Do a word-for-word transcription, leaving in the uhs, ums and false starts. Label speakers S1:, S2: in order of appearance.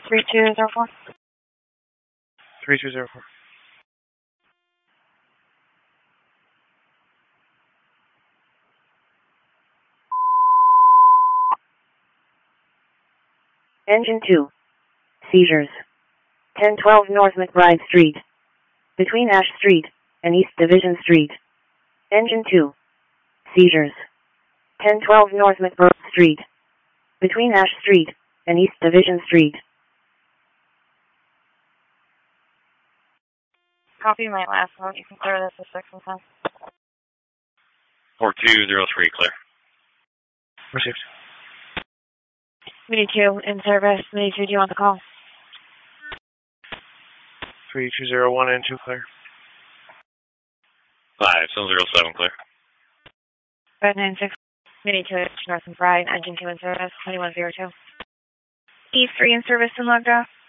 S1: three two zero four.
S2: three two zero four.
S3: Engine two. Seizures. ten twelve North McBride Street. Between Ash Street and East Division Street. Engine two. Seizures. ten twelve North McBride Street. Between Ash Street and East Division Street.
S1: Copy my last note. You can clear this to six and ten.
S4: four two zero three, clear.
S2: Received.
S1: Mini two in service. Mini two, do you want the call?
S2: three two zero one and two, clear.
S4: five seven zero seven, clear.
S1: five nine six. Mini two, North McBride. Engine two in service. twenty-one zero two. East three in service and logged off.